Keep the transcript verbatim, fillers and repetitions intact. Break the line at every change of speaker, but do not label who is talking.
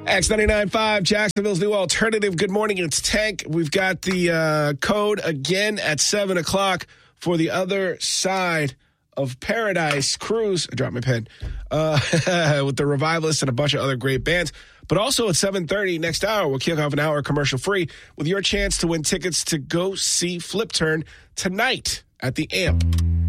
X ninety-nine point five, Jacksonville's new alternative. Good morning, it's Tank. We've got the uh, code again at seven o'clock for the other side of Paradise Cruise. I dropped my pen. Uh, with the Revivalists and a bunch of other great bands. But also at seven thirty next hour, we'll kick off an hour commercial-free with your chance to win tickets to go see Flip Turn tonight at the Amp.